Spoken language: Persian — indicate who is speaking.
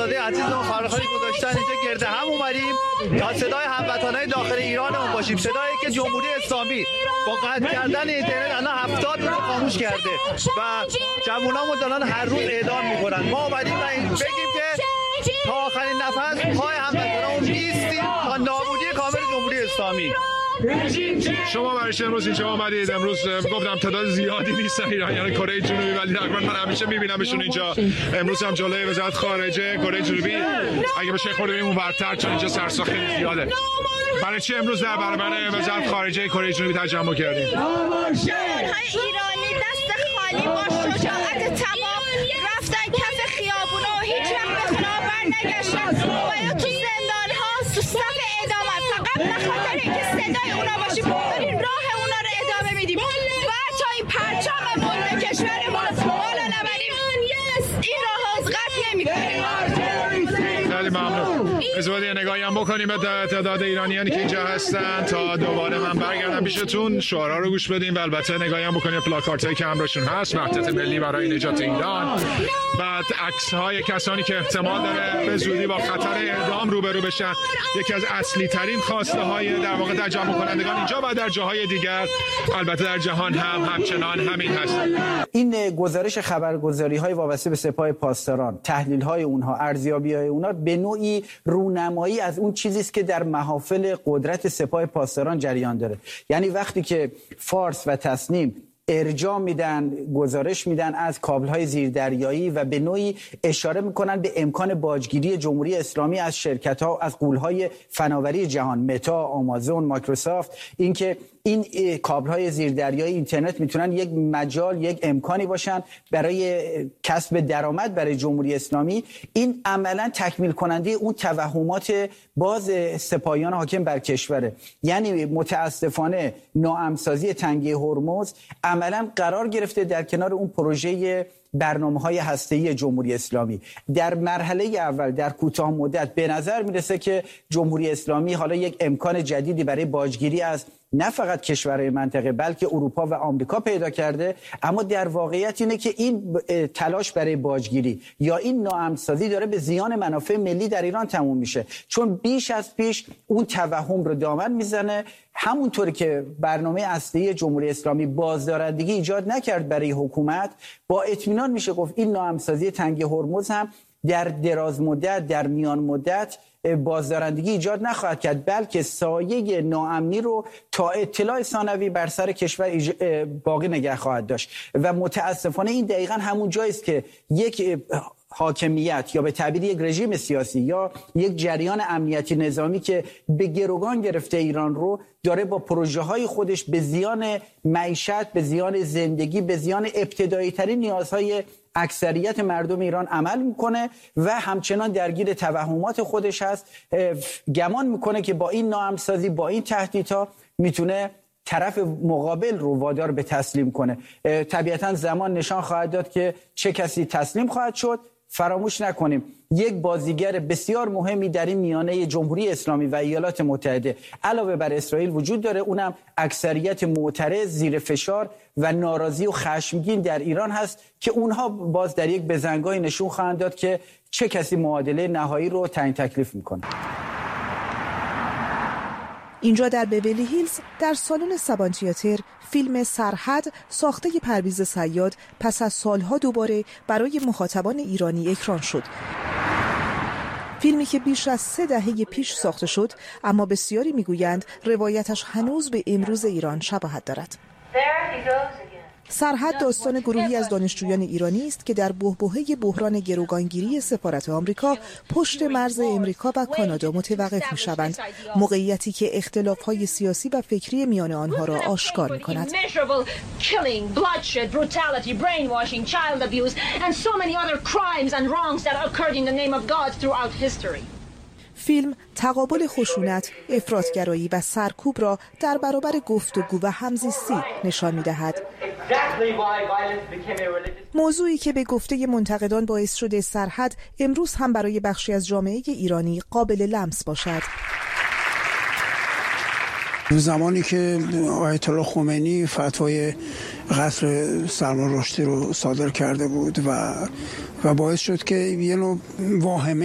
Speaker 1: شاهزاده عزیزمون فرخی گذاشتن اینجا گرد هم اومدیم تا صدای هموطنان داخل ایرانمون باشیم، صدایی که جمهوری اسلامی با قطع کردن اینترنت الان 70 روز خاموش کرده و جوانامون دارن هر روز اعدام میکنن. ما اومدیم و بگیم که تا آخرین نفس پای هموطنامون میستیم تا نابودی کامل جمهوری اسلامی.
Speaker 2: شما برای امروز اینجا آمدید. امروز گفتم تعداد زیادی نیستن ایرانیان کره جنوبی، ولی تقریبا من همیشه میبینمشون اینجا. امروز هم جلوی وزارت خارجه کره جنوبی اگه بشه خورده اون ورتر، چون اینجا سرسا خیلی زیاده. برای چی امروز در برابر وزارت خارجه کره جنوبی تجمع کردیم؟
Speaker 3: جوان‌های ایرانی دست خالی با شجاعت تمام رفتن کف خیابونا و هیچ وقت به خونه برنگشتن و یا تو زندان‌ها تو صف اعدام، فقط به خاطر اینکه صدای اونا باشیم داریم راه اونا رو ادامه میدیم و تا این پرچممون به کشورمون بالا نبریم این راه از قطع نمی‌کنیم.
Speaker 2: خیلی ممنون. ازودی نگاهی هم بکنیم به تعداد ایرانیانی که اینجا هستن تا دوباره من برگردم پیشتون، شعارها رو گوش بدیم و البته نگاهی هم بکنیم پلاکارتایی که همراهشون هست، وحدت ملی برای نجات ایران، بعد عکس‌های کسانی که احتمال داره به زودی با خطر اعدام روبرو بشن. یکی از اصلی ترین خواسته های در واقع تجمع کنندگان اینجا و در جاهای دیگر البته در جهان هم همچنان همین هست.
Speaker 4: این گزارش خبرگزاری‌های وابسته به سپاه پاسداران، تحلیل‌های اونها، ارزیابی‌های اونها به نوعی رونمایی از اون چیزی است که در محافل قدرت سپاه پاسداران جریان داره. یعنی وقتی که فارس و تصنیم ارجاع میدن، گزارش میدن از کابل‌های زیردریایی و به نوعی اشاره میکنن به امکان باجگیری جمهوری اسلامی از شرکت‌ها، از غول‌های فناوری جهان، متا، آمازون، مایکروسافت، اینکه این کابل‌های زیردریایی اینترنت میتونن یک مجال، یک امکانی باشن برای کسب درآمد برای جمهوری اسلامی. این عملاً تکمیل کننده اون توهمات باز سپاهیان حاکم بر کشوره. یعنی متاسفانه ناامن‌سازی تنگه هرمز عملاً قرار گرفته در کنار اون پروژه برنامه‌های هسته‌ای جمهوری اسلامی. در مرحله اول در کوتاه مدت به نظر میرسه که جمهوری اسلامی حالا یک امکان جدیدی برای باجگیری از نه فقط کشورهای منطقه بلکه اروپا و آمریکا پیدا کرده، اما در واقعیت اینه که این تلاش برای باجگیری یا این ناامن‌سازی داره به زیان منافع ملی در ایران تموم میشه، چون بیش از پیش اون توهم رو دامن میزنه. همونطوری که برنامه اصلی جمهوری اسلامی بازدارندگی ایجاد نکرد برای حکومت، با اطمینان میشه گفت این ناامن‌سازی تنگه هرمز هم در دراز مدت، در میان مدت بازدارندگی ایجاد نخواهد کرد، بلکه سایه ناامنی رو تا اطلاع ثانوی بر سر کشور باقی نگه خواهد داشت. و متاسفانه این دقیقاً همون جایی است که یک حاکمیت یا به تعبیر یک رژیم سیاسی یا یک جریان امنیتی نظامی که به گروگان گرفته ایران رو داره با پروژه های خودش به زیان معیشت، به زیان زندگی، به زیان ابتدایی ترین نیازهای اکثریت مردم ایران عمل میکنه و همچنان درگیر توهمات خودش هست. گمان میکنه که با این ناامن‌سازی، با این تهدیدها میتونه طرف مقابل رو وادار به تسلیم کنه. طبیعتا زمان نشان خواهد داد که چه کسی تسلیم خواهد شد. فراموش نکنیم یک بازیگر بسیار مهمی در این میانه جمهوری اسلامی و ایالات متحده علاوه بر اسرائیل وجود داره، اونم اکثریت معترض، زیر فشار و ناراضی و خشمگین در ایران هست که اونها باز در یک بزنگاهی نشون خواهند داد که چه کسی معادله نهایی رو تعیین تکلیف میکنه.
Speaker 5: اینجا در بیولی هیلز در سالن سبان تئاتر فیلم سرحد ساخته پرویز صیاد پس از سالها دوباره برای مخاطبان ایرانی اکران شد. فیلمی که بیش از 3 دهه پیش ساخته شد، اما بسیاری میگویند روایتش هنوز به امروز ایران شباهت دارد. سرحد داستان گروهی از دانشجویان ایرانی است که در بحبوحه بحران گروگانگیری سفارت آمریکا پشت مرز امریکا و کانادا متوقف می‌شوند، موقعیتی که اختلاف‌های سیاسی و فکری میان آنها را آشکار می‌کند. فیلم تقابل خشونت، افراط‌گرایی و سرکوب را در برابر گفتگو و همزیستی نشان می‌دهد. موضوعی که به گفته منتقدان باعث شده سرحد امروز هم برای بخشی از جامعه ایرانی قابل لمس باشد.
Speaker 6: زمانی که آیت الله خمینی فتوای قتل سلمان رشدی رو صادر کرده بود و باعث شد که یه نوع واهمه